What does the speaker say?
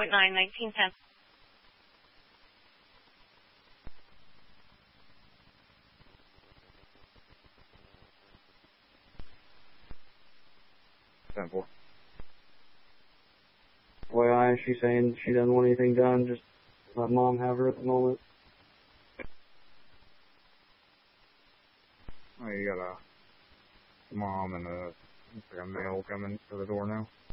1910. Simple. Why is she saying she doesn't want anything done? Just let Mom have her at the moment. Oh, you got a mom and a male coming to the door now.